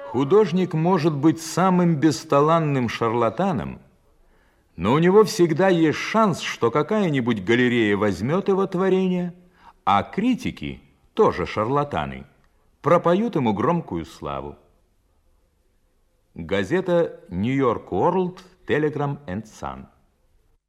Художник может быть самым бесталанным шарлатаном, но у него всегда есть шанс, что какая-нибудь галерея возьмет его творение, а критики, тоже шарлатаны, пропоют ему громкую славу. Газета «Нью-Йорк Ворлд», «Телеграм энд Сан».